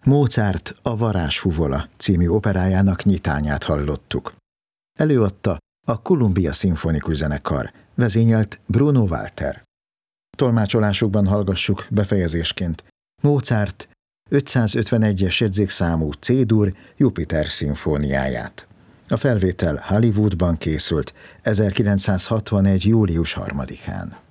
Mozart a Varázshuvola című operájának nyitányát hallottuk. Előadta a Columbia Szimfonikus Zenekar, vezényelt Bruno Walter. Tolmácsolásukban hallgassuk befejezésként Mozart 551-es jegyzékszámú C-dur Jupiter szimfóniáját. A felvétel Hollywoodban készült 1961. július 3-án.